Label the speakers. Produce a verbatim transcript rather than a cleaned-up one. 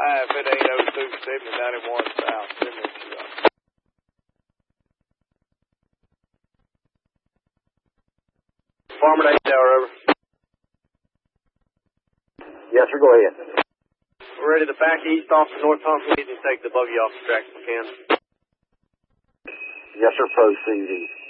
Speaker 1: Uh, if it ain't oh two seven ninety-one south, send me to you. Farmer eight Tower, over.
Speaker 2: Yes, sir, go ahead.
Speaker 1: We're ready to back east off the north pump lead and take the buggy off the track if we can.
Speaker 2: Yes, sir, proceed east.